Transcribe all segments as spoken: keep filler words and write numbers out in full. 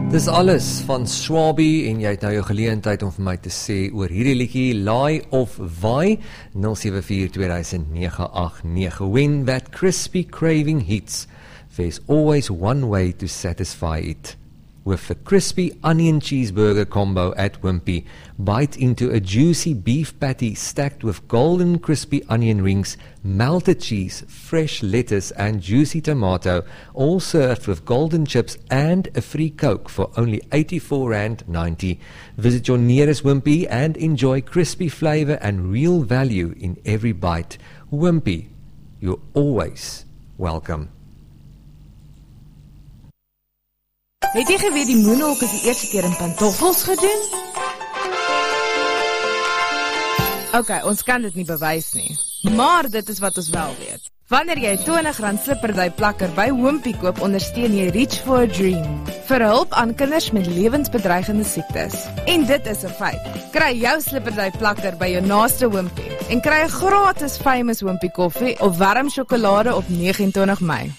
Dis alles van Swabi en jy het nou jou geleentheid om vir my te sê oor hierdie liedjie Lie of Vai nul sewe vier twee nege agt nege. When that crispy craving hits, there's always one way to satisfy it. With the crispy onion cheeseburger combo at Wimpy, bite into a juicy beef patty stacked with golden crispy onion rings, melted cheese, fresh lettuce and juicy tomato, all served with golden chips and a free Coke for only eighty-four rand ninety. Visit your nearest Wimpy and enjoy crispy flavor and real value in every bite. Wimpy, you're always welcome. Het jy geweet die Moonhawk is die eerste keer in pantoffels gedoen? Ok, ons kan dit nie bewys nie, maar dit is wat ons wel weet. Wanneer jy twintig rand slipperdui plakker by Wimpy koop, ondersteun jy Reach for a Dream vir hulp aan kinders met lewensbedreigende siektes. En dit is 'n feit. Kry jou slipperdui plakker by jou naaste Wimpy en kry 'n gratis Famous Wimpy koffie of warm sjokolade op nege en twintig Mei.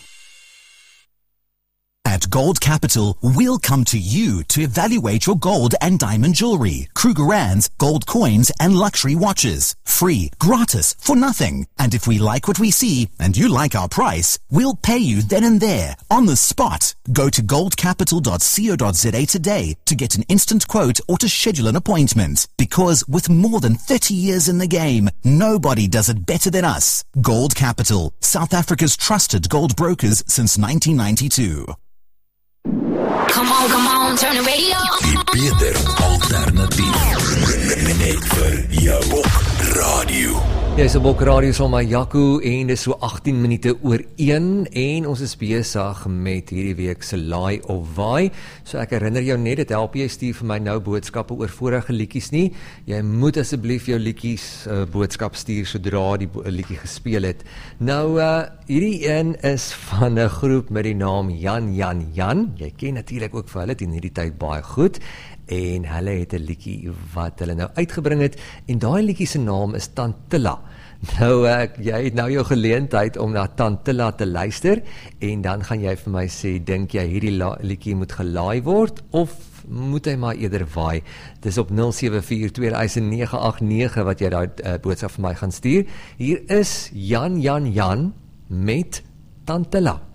At Gold Capital, we'll come to you to evaluate your gold and diamond jewelry, Krugerrands, gold coins, and luxury watches. Free, gratis, for nothing. And if we like what we see, and you like our price, we'll pay you then and there, on the spot. Go to gold capital dot co dot za today to get an instant quote or to schedule an appointment. Because with more than thirty years in the game, nobody does it better than us. Gold Capital, South Africa's trusted gold brokers since nineteen ninety-two. Come on, come on, turn the radio on. Die beter alternatief. Net vir jou Bok Radio. Jy is op Bok Radio saam met Jaco en dis so agttien minute oor een en ons is besig met hierdie week se Lie of Vai. So ek herinner jou net, dit help jy stuur vir my nou boodskappe oor vorige liedjies nie. Jy moet asseblief jou liedjies uh, boodskap stuur sodra die liedjie gespeel het. Nou uh, hierdie een is van 'n groep met die naam Jan Jan Jan. Jy ken natuurlik ook vir hulle in hierdie tyd baie goed. En hulle het 'n liedjie wat hulle nou uitgebring het en daai liedjie se naam is Tantilla. Nou ek jy het nou jou geleentheid om na Tantilla te luister en dan gaan jy vir my sê, dink jy hierdie liedjie moet gelaai word of moet hy maar eerder waai? Dis op nul sewe vier twee nege agt nege wat jy daai uh, boodskap vir my gaan stuur. Hier is Jan Jan Jan met Tantilla.